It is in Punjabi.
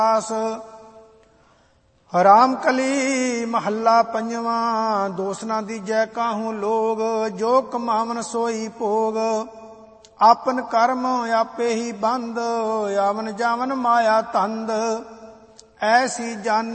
ਰਾਮ ਕਲੀ ਮਹੱਲਾ ਪੰਜਵਾਂ। ਦੋਸ ਨਾ ਦੀਜੈ ਕਾਹੂ ਲੋਗ, ਜੋ ਕਮਾਵਨ ਸੋਈ ਭੋਗ। ਆਪਨ ਕਰਮ ਆਪੇ ਹੀ ਬੰਦ, ਆਵਨ ਜਾਵਨ ਮਾਇਆ ਤੰਦ। ਐਸੀ ਜਾਨੀ